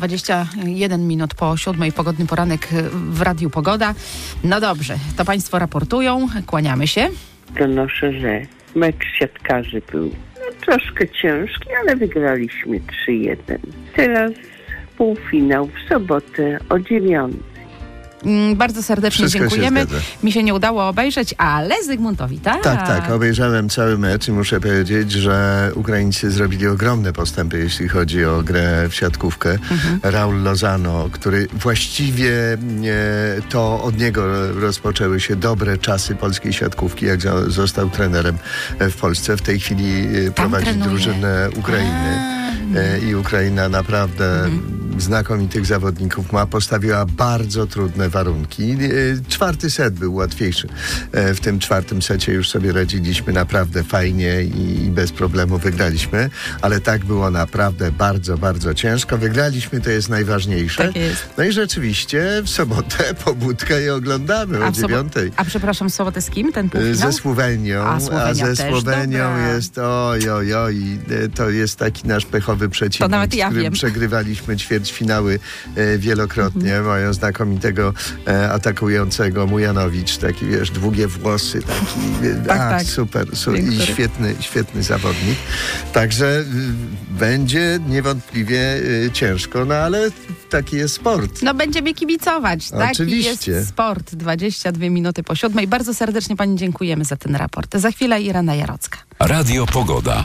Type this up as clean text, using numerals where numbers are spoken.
21 minut po 7:00, pogodny poranek w Radiu Pogoda. No dobrze, to państwo raportują, kłaniamy się. Donoszę, że mecz siatkarzy był troszkę ciężki, ale wygraliśmy 3-1. Teraz półfinał w sobotę o 9:00. Bardzo serdecznie Wszystko dziękujemy. Mi się nie udało obejrzeć, ale Zygmuntowi, tak? Tak, obejrzałem cały mecz i muszę powiedzieć, że Ukraińcy zrobili ogromne postępy, jeśli chodzi o grę w siatkówkę. Raul Lozano, który właściwie to od niego rozpoczęły się dobre czasy polskiej siatkówki, jak został trenerem w Polsce. W tej chwili prowadzi drużynę Ukrainy. I Ukraina naprawdę znakomitych zawodników ma. Postawiła bardzo trudne warunki. Czwarty set był łatwiejszy. W tym czwartym secie już sobie radziliśmy naprawdę fajnie i bez problemu wygraliśmy, ale tak było naprawdę bardzo, bardzo ciężko. Wygraliśmy, to jest najważniejsze. Tak jest. No i rzeczywiście w sobotę pobudkę i oglądamy o 9:00. A przepraszam, w sobotę z kim ten półfinał? Ze Słowenią. A ze Słowenią jest to jest taki nasz pechowy przeciwnik, to nawet ja z którym wiem. przegrywaliśmy ćwierćfinały wielokrotnie. Mają znakomitego atakującego Mujanowicz, taki wiesz, długie włosy, taki tak. super i świetny zawodnik. Także będzie niewątpliwie ciężko, no ale taki jest sport. No będziemy kibicować. Oczywiście. Taki jest sport. 22 minuty po 7:00. Bardzo serdecznie pani dziękujemy za ten raport. Za chwilę Irena Jarocka. Radio Pogoda.